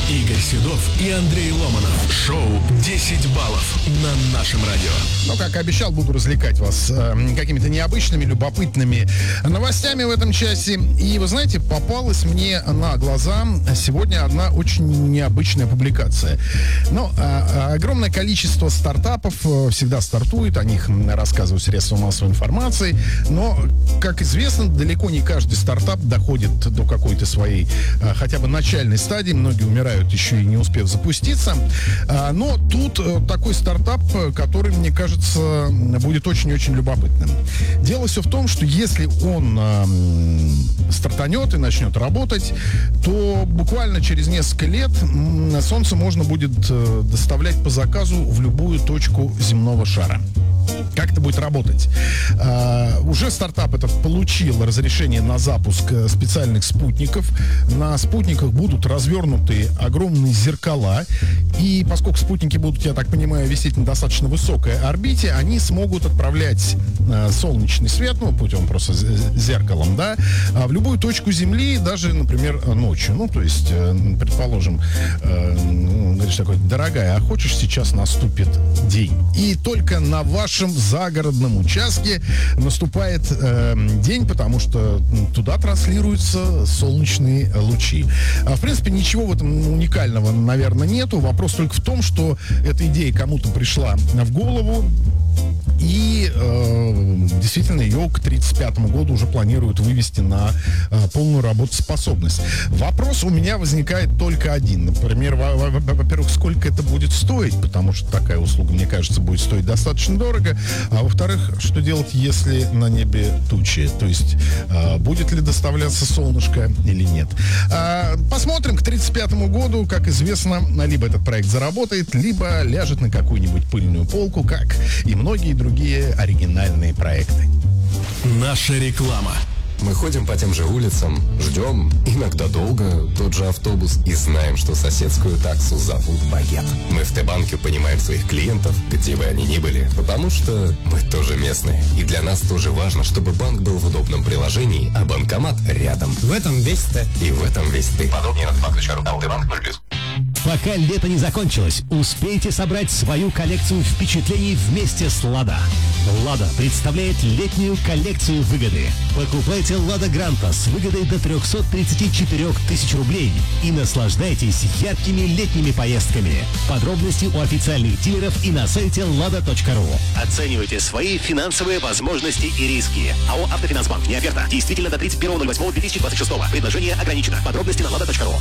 Игорь Седов и Андрей Ломанов. Шоу «10 баллов» на нашем радио. Ну, как обещал, буду развлекать вас какими-то необычными, любопытными новостями в этом часе. И, вы знаете, попалась мне на глаза сегодня одна очень необычная публикация. Ну, огромное количество стартапов всегда стартует, о них рассказывают средства массовой информации. Но, как известно, далеко не каждый стартап доходит до какой-то своей хотя бы начальной стадии. Многие умирают еще и не успев запуститься. Но тут такой стартап, который, мне кажется, будет очень-очень любопытным. Дело все в том, что если он стартанет и начнет работать, то буквально через несколько лет Солнце можно будет доставлять по заказу в любую точку земного шара. Как это будет работать? Уже стартап этот получил разрешение на запуск специальных спутников. На спутниках будут развернуты огромные зеркала. И поскольку спутники будут, я так понимаю, висеть на достаточно высокой орбите, они смогут отправлять солнечный свет, ну, путем просто зеркалом, да, в любую точку Земли, даже, например, ночью. Ну, то есть, предположим, говоришь такой: дорогая, а хочешь, сейчас наступит день? И только на вашем загородном участке наступает день, потому что туда транслируются солнечные лучи. В принципе, ничего в этом уникального, наверное, нету. Вопрос только в том, что эта идея кому-то пришла в голову, и действительно ее к 1935 году уже планируют вывести на полную работоспособность. Вопрос у меня возникает только один. Например, во-первых, сколько это будет стоить, потому что такая услуга, мне кажется, будет стоить достаточно дорого. А во-вторых, что делать, если на небе тучи? То есть будет ли доставляться солнышко или нет? Посмотрим. К 1935 году, как известно, либо этот проект заработает, либо ляжет на какую-нибудь пыльную полку, как и многие другие оригинальные проекты. Наша реклама. Мы ходим по тем же улицам, ждем, иногда долго, тот же автобус, и знаем, что соседскую таксу зовут Багет. Мы в Т-банке понимаем своих клиентов, где бы они ни были, потому что мы тоже местные. И для нас тоже важно, чтобы банк был в удобном приложении, а банкомат рядом. В этом весь Т. И в этом весь ты. Подробнее на tbank.ru. Т-банк 0+. Пока лето не закончилось, успейте собрать свою коллекцию впечатлений вместе с «Лада». «Лада» представляет летнюю коллекцию выгоды. Покупайте «Лада Гранта» с выгодой до 334 тысяч рублей и наслаждайтесь яркими летними поездками. Подробности у официальных дилеров и на сайте lada.ru. Оценивайте свои финансовые возможности и риски. АО «Автофинансбанк». Не оферта. Действительно до 31.08.2026. Предложение ограничено. Подробности на lada.ru.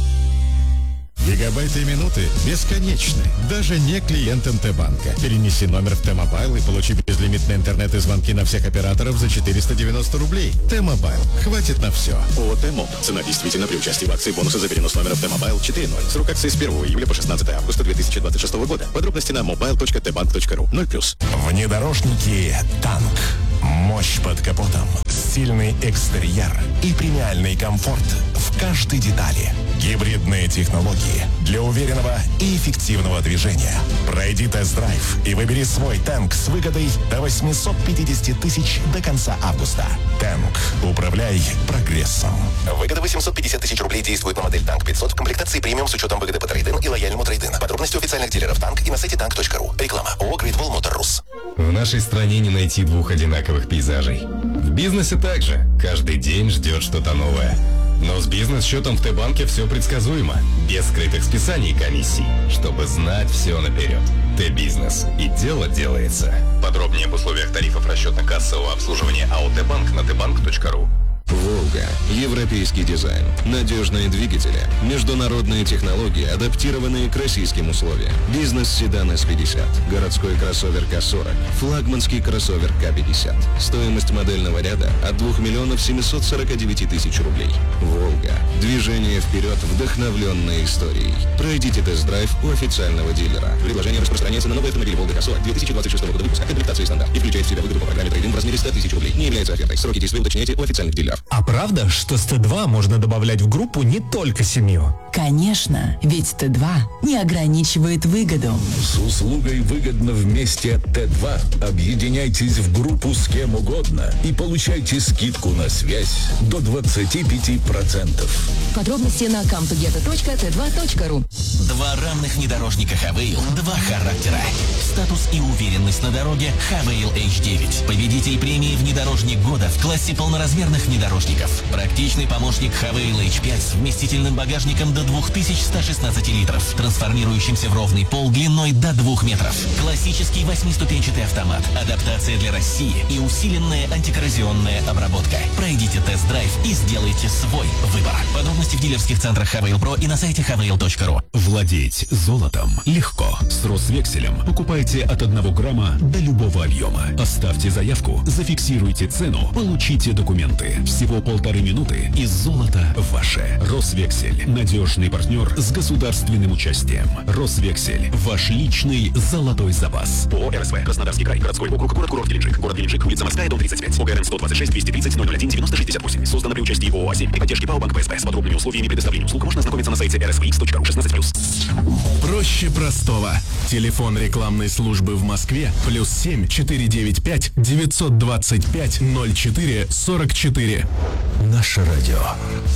Гигабайты и минуты бесконечны, даже не клиентам Т-банка. Перенеси номер в Т-мобайл и получи безлимитный интернет и звонки на всех операторов за 490 рублей. Т-мобайл. Хватит на все. ООО «Т-моб». Цена действительно при участии в акции бонуса за перенос номера в Т-мобайл 4.0. Срок акции с 1 июля по 16 августа 2026 года. Подробности на mobile.tbank.ru. 0+. Внедорожники «Танк». Мощь под капотом, сильный экстерьер и премиальный комфорт в каждой детали. Гибридные технологии для уверенного и эффективного движения. Пройди тест-драйв и выбери свой «Танк» с выгодой до 850 тысяч до конца августа. «Танк». Управляй прогрессом. Выгода 850 тысяч рублей действует на модель «Танк 500» в комплектации премиум с учетом выгоды по трейд-ин и лояльному трейд-ин. Подробности у официальных дилеров «Танк» и на сайте tank.ru. Реклама. ООО «Great Wall Motor Rus». В нашей стране не найти двух одинаковых пейзажей. В бизнесе также. Каждый день ждет что-то новое. Но с бизнес-счетом в Т-банке все предсказуемо. Без скрытых списаний и комиссий. Чтобы знать все наперед. Т-бизнес. И дело делается. Подробнее об условиях тарифов расчетно-кассового обслуживания АО «Т-банк» на tbank.ru. «Волга». Европейский дизайн, надежные двигатели, международные технологии, адаптированные к российским условиям. Бизнес-седан С-50, городской кроссовер К-40, флагманский кроссовер К-50. Стоимость модельного ряда от 2 миллионов 749 тысяч рублей. «Волга». Движение вперед, вдохновленное историей. Пройдите тест-драйв у официального дилера. Предложение распространяется на новые автомобили «Волга К-40» 2026 года выпуска. Комплектация стандарт и включает в себя выгоду по программе трейд-ин в размере 100 тысяч рублей. Не является офертой. Сроки действия уточняйте у официальных дилеров. А правда правда, что с Т2 можно добавлять в группу не только семью? Конечно, ведь Т2 не ограничивает выгоду. С услугой «Выгодно вместе» от Т2 объединяйтесь в группу с кем угодно и получайте скидку на связь до 25%. Подробности на comtogetto.t2.ru. Два равных внедорожника Хавейл, два характера. Статус и уверенность на дороге Хавейл H9. Победитель премии «Внедорожник года» в классе полноразмерных внедорожников. Практичный помощник Хавейл H5 с вместительным багажником до 2116 литров, трансформирующимся в ровный пол длиной до 2 метров. Классический 8-ступенчатый автомат, адаптация для России и усиленная антикоррозионная обработка. Пройдите тест-драйв и сделайте свой выбор. Подробности в дилерских центрах Хавейл Про и на сайте havail.ru. Владеть золотом легко. С Росвекселем покупайте от 1 грамма до любого объема. Оставьте заявку, зафиксируйте цену, получите документы. Всего 1,5 минуты и золото ваше. Росвексель. Надежный партнер с государственным участием. Росвексель. Ваш личный золотой запас. ООО РСВ. Краснодарский край. Городской округ. Город Геленджик. Город Геленджик. Улица Морская, дом 35. ОГРН 126 230 001 9068. Создано при участии ООО «7» и поддержки ПАО Банк ПСБ. С подробными условиями предоставления услуг можно ознакомиться на сайте rsvx.ru 16+. Проще простого. Телефон рекламной службы в Москве +7 495 925 04 44. Наше радио.